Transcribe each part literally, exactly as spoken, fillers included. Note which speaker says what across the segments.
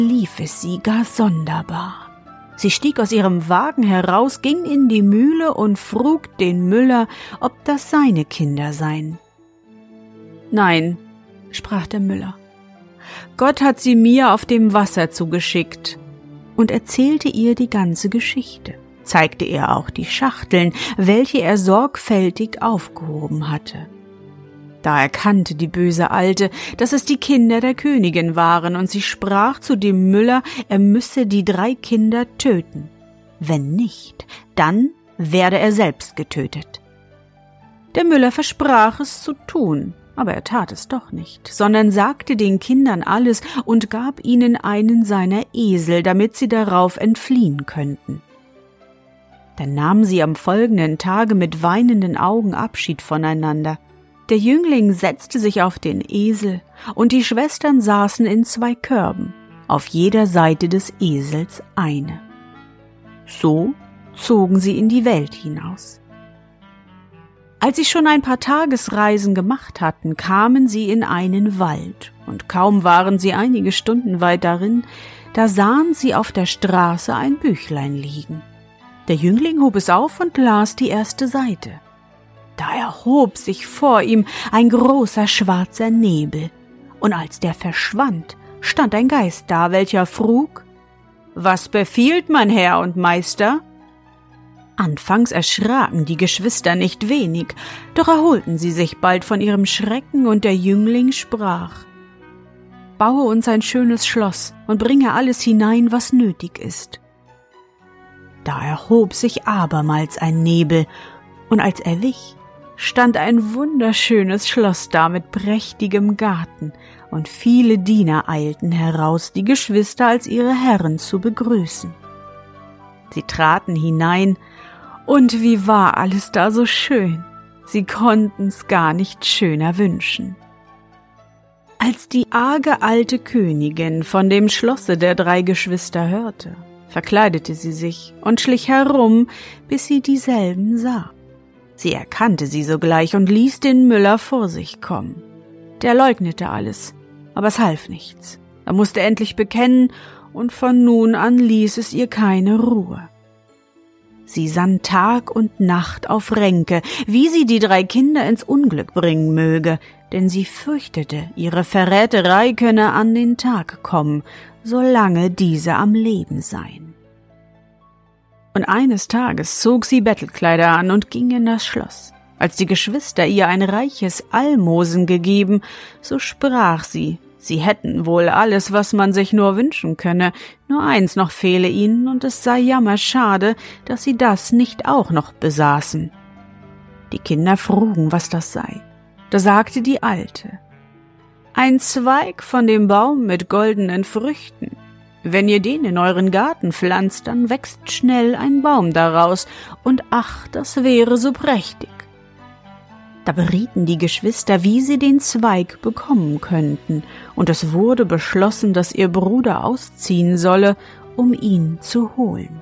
Speaker 1: lief es sie gar sonderbar. Sie stieg aus ihrem Wagen heraus, ging in die Mühle und frug den Müller, ob das seine Kinder seien. »Nein«, sprach der Müller, »Gott hat sie mir auf dem Wasser zugeschickt«, und erzählte ihr die ganze Geschichte, zeigte ihr auch die Schachteln, welche er sorgfältig aufgehoben hatte. Da erkannte die böse Alte, dass es die Kinder der Königin waren, und sie sprach zu dem Müller, er müsse die drei Kinder töten. Wenn nicht, dann werde er selbst getötet. Der Müller versprach es zu tun, aber er tat es doch nicht, sondern sagte den Kindern alles und gab ihnen einen seiner Esel, damit sie darauf entfliehen könnten. Dann nahmen sie am folgenden Tage mit weinenden Augen Abschied voneinander. Der Jüngling setzte sich auf den Esel, und die Schwestern saßen in zwei Körben, auf jeder Seite des Esels eine. So zogen sie in die Welt hinaus. Als sie schon ein paar Tagesreisen gemacht hatten, kamen sie in einen Wald, und kaum waren sie einige Stunden weit darin, da sahen sie auf der Straße ein Büchlein liegen. Der Jüngling hob es auf und las die erste Seite. Da erhob sich vor ihm ein großer schwarzer Nebel, und als der verschwand, stand ein Geist da, welcher frug: »Was befiehlt mein Herr und Meister?« Anfangs erschraken die Geschwister nicht wenig, doch erholten sie sich bald von ihrem Schrecken, und der Jüngling sprach: »Baue uns ein schönes Schloss und bringe alles hinein, was nötig ist.« Da erhob sich abermals ein Nebel, und als er wich, stand ein wunderschönes Schloss da mit prächtigem Garten, und viele Diener eilten heraus, die Geschwister als ihre Herren zu begrüßen. Sie traten hinein, und wie war alles da so schön, sie konnten's gar nicht schöner wünschen. Als die arge alte Königin von dem Schlosse der drei Geschwister hörte, verkleidete sie sich und schlich herum, bis sie dieselben sah. Sie erkannte sie sogleich und ließ den Müller vor sich kommen. Der leugnete alles, aber es half nichts. Er musste endlich bekennen, und von nun an ließ es ihr keine Ruhe. Sie sann Tag und Nacht auf Ränke, wie sie die drei Kinder ins Unglück bringen möge, denn sie fürchtete, ihre Verräterei könne an den Tag kommen, solange diese am Leben seien. Und eines Tages zog sie Bettelkleider an und ging in das Schloss. Als die Geschwister ihr ein reiches Almosen gegeben, so sprach sie, sie hätten wohl alles, was man sich nur wünschen könne, nur eins noch fehle ihnen, und es sei jammerschade, dass sie das nicht auch noch besaßen. Die Kinder frugen, was das sei. Da sagte die Alte: »Ein Zweig von dem Baum mit goldenen Früchten. Wenn ihr den in euren Garten pflanzt, dann wächst schnell ein Baum daraus, und ach, das wäre so prächtig.« Da berieten die Geschwister, wie sie den Zweig bekommen könnten, und es wurde beschlossen, dass ihr Bruder ausziehen solle, um ihn zu holen.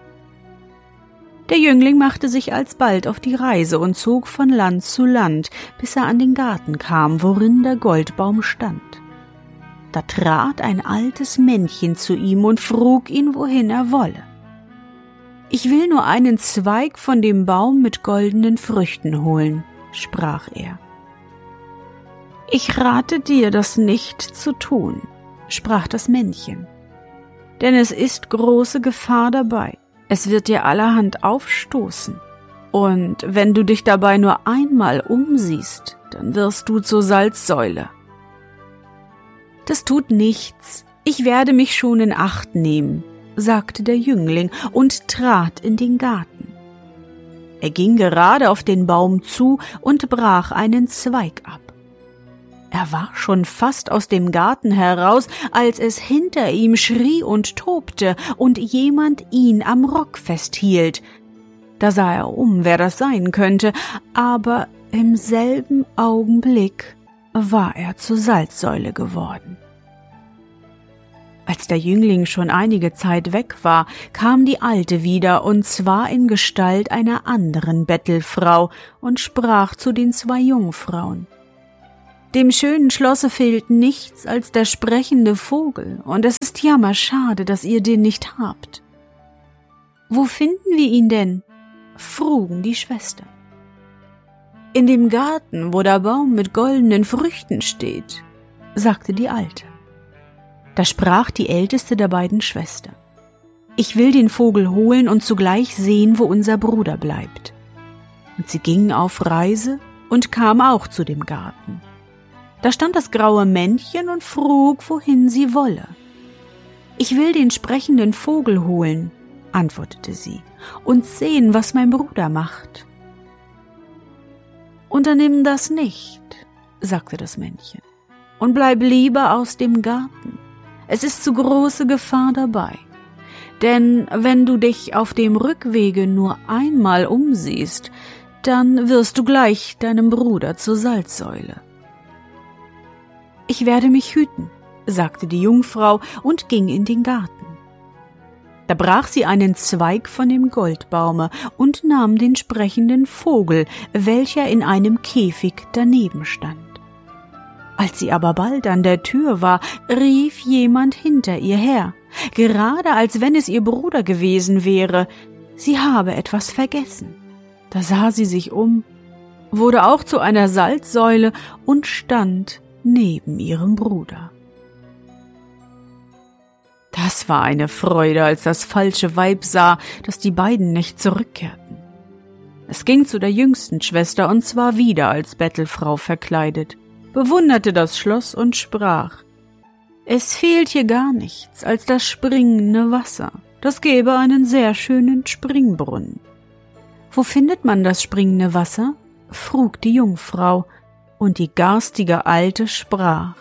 Speaker 1: Der Jüngling machte sich alsbald auf die Reise und zog von Land zu Land, bis er an den Garten kam, worin der Goldbaum stand. Da trat ein altes Männchen zu ihm und frug ihn, wohin er wolle. »Ich will nur einen Zweig von dem Baum mit goldenen Früchten holen«, sprach er. »Ich rate dir, das nicht zu tun«, sprach das Männchen, »denn es ist große Gefahr dabei. Es wird dir allerhand aufstoßen, und wenn du dich dabei nur einmal umsiehst, dann wirst du zur Salzsäule.« »Das tut nichts, ich werde mich schon in Acht nehmen«, sagte der Jüngling und trat in den Garten. Er ging gerade auf den Baum zu und brach einen Zweig ab. Er war schon fast aus dem Garten heraus, als es hinter ihm schrie und tobte und jemand ihn am Rock festhielt. Da sah er um, wer das sein könnte, aber im selben Augenblick war er zur Salzsäule geworden. Als der Jüngling schon einige Zeit weg war, kam die Alte wieder, und zwar in Gestalt einer anderen Bettelfrau, und sprach zu den zwei Jungfrauen: Dem schönen Schlosse fehlt nichts als der sprechende Vogel, und es ist jammerschade, dass ihr den nicht habt. »Wo finden wir ihn denn?« frugen die Schwestern. »In dem Garten, wo der Baum mit goldenen Früchten steht«, sagte die Alte. Da sprach die älteste der beiden Schwestern: »Ich will den Vogel holen und zugleich sehen, wo unser Bruder bleibt.« Und sie gingen auf Reise und kam auch zu dem Garten. Da stand das graue Männchen und frug, wohin sie wolle. »Ich will den sprechenden Vogel holen«, antwortete sie, »und sehen, was mein Bruder macht.« »Unternimm das nicht«, sagte das Männchen, »und bleib lieber aus dem Garten. Es ist zu große Gefahr dabei. Denn wenn du dich auf dem Rückwege nur einmal umsiehst, dann wirst du gleich deinem Bruder zur Salzsäule.« »Ich werde mich hüten«, sagte die Jungfrau und ging in den Garten. Da brach sie einen Zweig von dem Goldbaume und nahm den sprechenden Vogel, welcher in einem Käfig daneben stand. Als sie aber bald an der Tür war, rief jemand hinter ihr her, gerade als wenn es ihr Bruder gewesen wäre, sie habe etwas vergessen. Da sah sie sich um, wurde auch zu einer Salzsäule und stand neben ihrem Bruder. Das war eine Freude, als das falsche Weib sah, dass die beiden nicht zurückkehrten. Es ging zu der jüngsten Schwester und zwar wieder als Bettelfrau verkleidet, bewunderte das Schloss und sprach: »Es fehlt hier gar nichts als das springende Wasser. Das gäbe einen sehr schönen Springbrunnen.« »Wo findet man das springende Wasser?« frug die Jungfrau, und die garstige Alte sprach: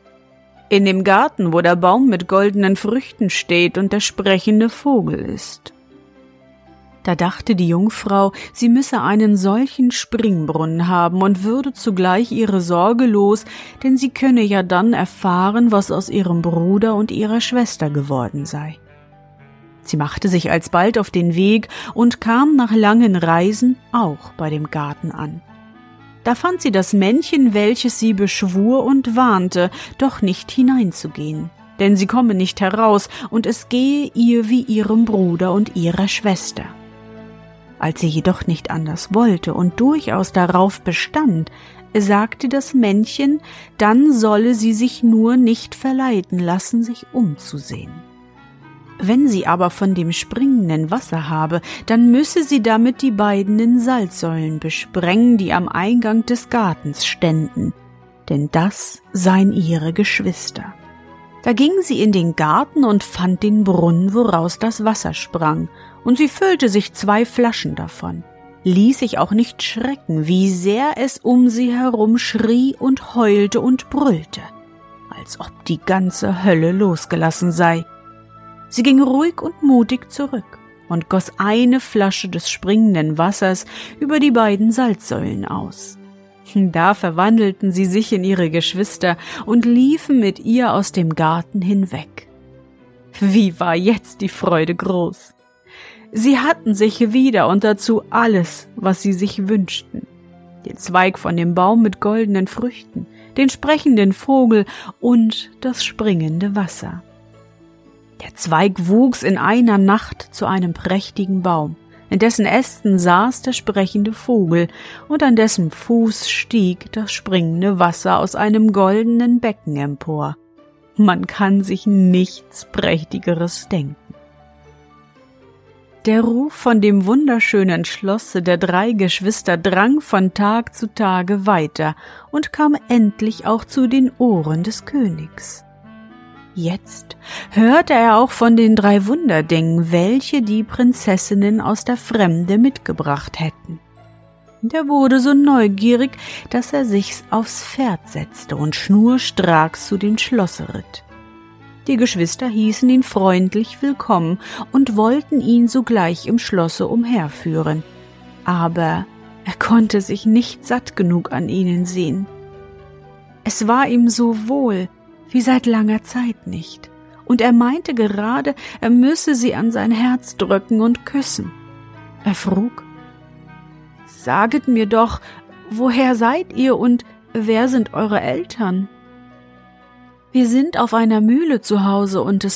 Speaker 1: »In dem Garten, wo der Baum mit goldenen Früchten steht und der sprechende Vogel ist.« Da dachte die Jungfrau, sie müsse einen solchen Springbrunnen haben und würde zugleich ihre Sorge los, denn sie könne ja dann erfahren, was aus ihrem Bruder und ihrer Schwester geworden sei. Sie machte sich alsbald auf den Weg und kam nach langen Reisen auch bei dem Garten an. Da fand sie das Männchen, welches sie beschwur und warnte, doch nicht hineinzugehen, denn sie komme nicht heraus und es gehe ihr wie ihrem Bruder und ihrer Schwester. Als sie jedoch nicht anders wollte und durchaus darauf bestand, sagte das Männchen, dann solle sie sich nur nicht verleiten lassen, sich umzusehen. Wenn sie aber von dem springenden Wasser habe, dann müsse sie damit die beiden Salzsäulen besprengen, die am Eingang des Gartens ständen, denn das seien ihre Geschwister. Da ging sie in den Garten und fand den Brunnen, woraus das Wasser sprang, und sie füllte sich zwei Flaschen davon, ließ sich auch nicht schrecken, wie sehr es um sie herum schrie und heulte und brüllte, als ob die ganze Hölle losgelassen sei. Sie ging ruhig und mutig zurück und goss eine Flasche des springenden Wassers über die beiden Salzsäulen aus. Da verwandelten sie sich in ihre Geschwister und liefen mit ihr aus dem Garten hinweg. Wie war jetzt die Freude groß! Sie hatten sich wieder und dazu alles, was sie sich wünschten. Den Zweig von dem Baum mit goldenen Früchten, den sprechenden Vogel und das springende Wasser. Der Zweig wuchs in einer Nacht zu einem prächtigen Baum, in dessen Ästen saß der sprechende Vogel, und an dessen Fuß stieg das springende Wasser aus einem goldenen Becken empor. Man kann sich nichts Prächtigeres denken. Der Ruf von dem wunderschönen Schlosse der drei Geschwister drang von Tag zu Tage weiter und kam endlich auch zu den Ohren des Königs. Jetzt hörte er auch von den drei Wunderdingen, welche die Prinzessinnen aus der Fremde mitgebracht hätten. Der wurde so neugierig, dass er sich aufs Pferd setzte und schnurstracks zu dem Schlosse ritt. Die Geschwister hießen ihn freundlich willkommen und wollten ihn sogleich im Schlosse umherführen, aber er konnte sich nicht satt genug an ihnen sehen. Es war ihm so wohl wie seit langer Zeit nicht, und er meinte gerade, er müsse sie an sein Herz drücken und küssen. Er frug: »Saget mir doch, woher seid ihr und »Wer sind eure Eltern?« »Wir sind auf einer Mühle zu Hause und es